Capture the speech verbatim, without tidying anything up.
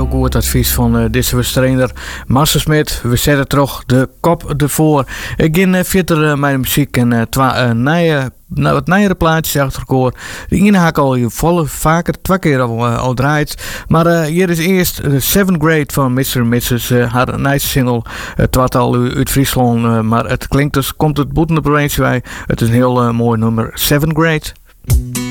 heel goed advies van uh, deze trainer Marcel Smit. We zetten toch de kop ervoor. Ik ging uh, verder uh, met de muziek en uh, twa, uh, nieuwe, nou, wat nieuwere plaatjes achterkoor. De ene haak al volle vaker, twee keer al, uh, al draait. Maar uh, hier is eerst de seventh grade van mister en missus Uh, haar nice single. Het uh, al uit Friesland, uh, maar het klinkt dus, komt het boeten de provincie bij. Het is een heel uh, mooi nummer, seventh grade.